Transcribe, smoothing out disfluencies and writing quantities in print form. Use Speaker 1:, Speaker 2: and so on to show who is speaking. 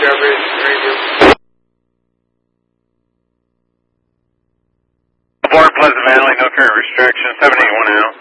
Speaker 1: Board Pleasant Valley, no current restriction, 781 now.